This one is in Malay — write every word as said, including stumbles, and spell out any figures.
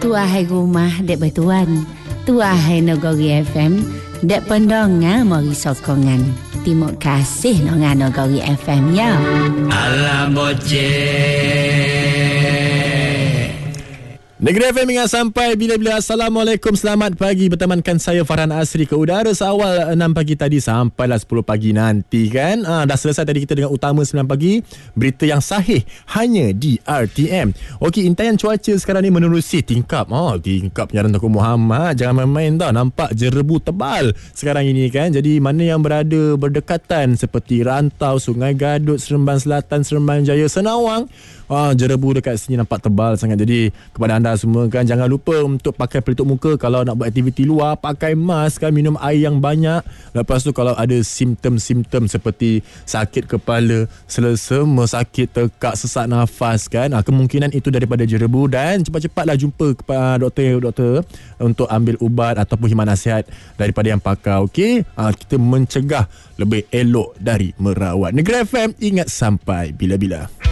tua hai rumah dek bertuan, tua hai Nagori F M, dek pendonga mari sokongan. Terima kasih dengan Nagori F M ya. Alam boceh. Negeri F M ingat sampai bila-bila. Assalamualaikum, selamat pagi. Bertemankan saya Farhan Asri ke udara seawal enam pagi tadi sampailah sepuluh pagi nanti kan. Ah, dah selesai tadi kita dengan utama sembilan pagi. Berita yang sahih hanya di R T M. Okey, intaian cuaca sekarang ni menerusi tingkap. Oh, tingkap penyiaran Tunku Muhammad. Jangan main-main tau. Nampak jerebu tebal sekarang ini kan. Jadi mana yang berada berdekatan seperti Rantau, Sungai Gadut, Seremban Selatan, Seremban Jaya, Senawang. Ah, jerebu dekat sini nampak tebal sangat. Jadi kepada anda semua kan, jangan lupa untuk pakai pelitup muka kalau nak buat aktiviti luar, pakai mask kan, minum air yang banyak. Lepas tu kalau ada simptom-simptom seperti sakit kepala, selesema, sakit tekak, sesak nafas kan, ah, kemungkinan itu daripada jerebu, dan cepat-cepatlah jumpa kepada doktor-doktor untuk ambil ubat ataupun khidmat nasihat daripada yang pakar. Okey, ah, kita mencegah lebih elok dari merawat. Negeri F M ingat sampai bila-bila.